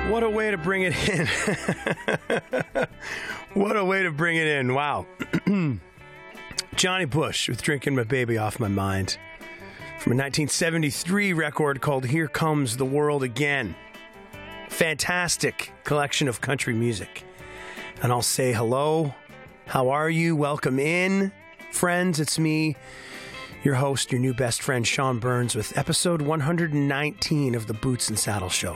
What a way to bring it in. What a way to bring it in. Wow. Johnny Bush with Drinking My Baby Off My Mind from a 1973 record called Here Comes the World Again. Fantastic collection of country music. And I'll say hello. How are you? Welcome in, friends. It's me, your host, your new best friend, Sean Burns, with episode 119 of the Boots and Saddle Show.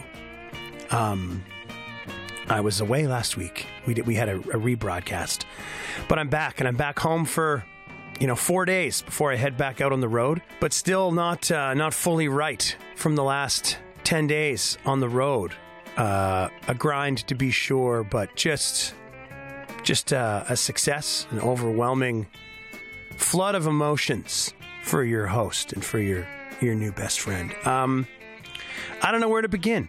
I was away last week. We had a rebroadcast, but I'm back, and I'm back home for 4 days before I head back out on the road. But still not fully right from the last 10 days on the road. A grind to be sure, but just a success, an overwhelming flood of emotions for your host and for your new best friend. I don't know where to begin.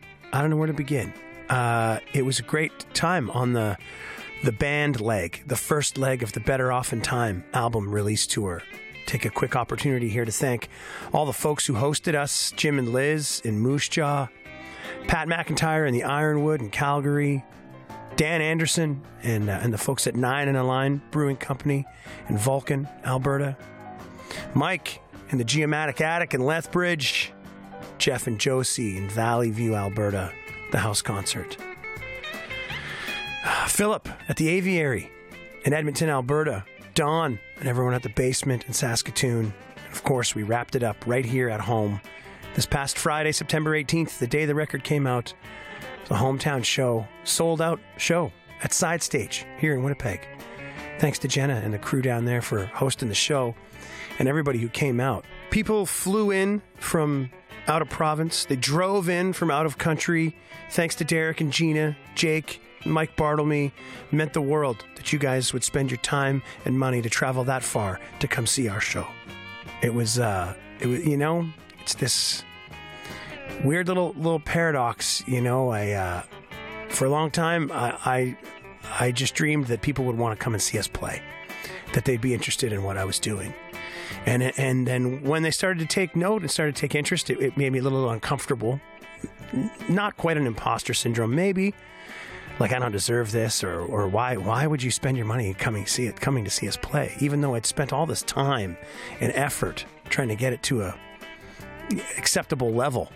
It was a great time on the band leg, the first leg of the Better Off in Time album release tour. Take a quick opportunity here to thank all the folks who hosted us, Jim and Liz in Moose Jaw, Pat McIntyre in the Ironwood in Calgary, Dan Anderson and the folks at Nine and a Line Brewing Company in Vulcan, Alberta, Mike in the Geomatic Attic in Lethbridge, Jeff and Josie in Valley View, Alberta, the house concert. Philip at the Aviary in Edmonton, Alberta. Don and everyone at the Basement in Saskatoon. And of course, we wrapped it up right here at home this past Friday, September 18th, the day the record came out. The hometown show, sold out show at Side Stage here in Winnipeg. Thanks to Jenna and the crew down there for hosting the show and everybody who came out. People flew in from out of province. They drove in from out of country. Thanks to Derek and Gina, Jake, Mike Bartlemy. It meant the world that you guys would spend your time and money to travel that far to come see our show. It was it's this weird little paradox. For a long time, I just dreamed that people would want to come and see us play, that they'd be interested in what I was doing. And then when they started to take note and started to take interest, it made me a little uncomfortable. Not quite an imposter syndrome, maybe. Like, I don't deserve this, or why would you spend your money coming to see us play, even though I'd spent all this time and effort trying to get it to a acceptable level.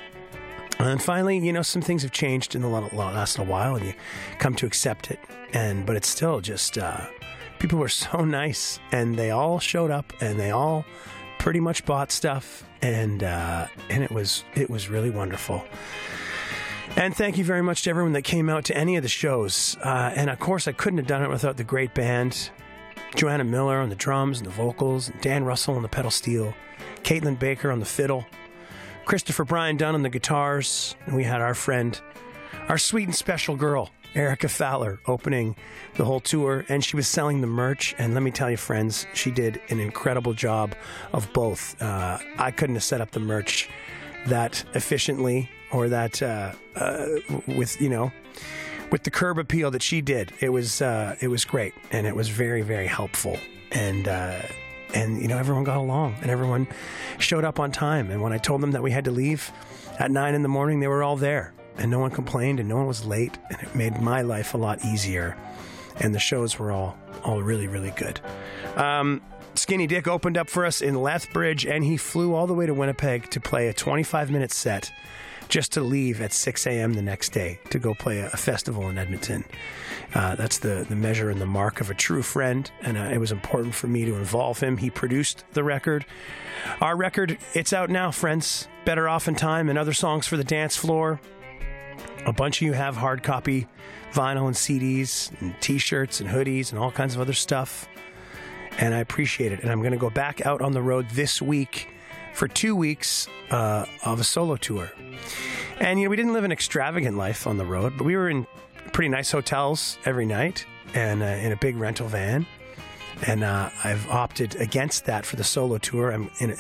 And finally, some things have changed in the last little while, and you come to accept it. But it's still just people were so nice, and they all showed up, and they all pretty much bought stuff, and it was really wonderful. And thank you very much to everyone that came out to any of the shows. And of course, I couldn't have done it without the great band. Joanna Miller on the drums and the vocals, and Dan Russell on the pedal steel, Caitlin Baker on the fiddle, Christopher Brian Dunn on the guitars, and we had our friend, our sweet and special girl, Erica Fowler, opening the whole tour, and she was selling the merch. And let me tell you, friends, she did an incredible job of both. I couldn't have set up the merch that efficiently, or that with the curb appeal that she did. It was great, and it was very, very helpful. And everyone got along, and everyone showed up on time. And when I told them that we had to leave at 9 a.m, they were all there, and no one complained, and no one was late, and it made my life a lot easier. And the shows were all really, really good. Skinny Dick opened up for us in Lethbridge, and he flew all the way to Winnipeg to play a 25-minute set just to leave at 6 a.m. the next day to go play a festival in Edmonton. That's the measure and the mark of a true friend, and it was important for me to involve him. He produced the record. Our record, it's out now, friends. Better Off in Time and Other Songs for the Dance Floor. A bunch of you have hard copy vinyl and CDs and T-shirts and hoodies and all kinds of other stuff, and I appreciate it. And I'm going to go back out on the road this week for 2 weeks of a solo tour. And, we didn't live an extravagant life on the road, but we were in pretty nice hotels every night and in a big rental van. And I've opted against that for the solo tour. I'm